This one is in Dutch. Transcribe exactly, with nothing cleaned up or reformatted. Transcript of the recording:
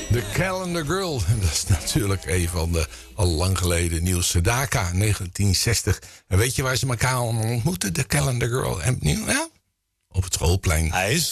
The Calendar Girl. En dat is natuurlijk een van de al lang geleden Niels Sedaka, negentien zestig. En weet je waar ze elkaar allemaal ontmoeten? The Calendar Girl. En, ja, op het schoolplein. Hij is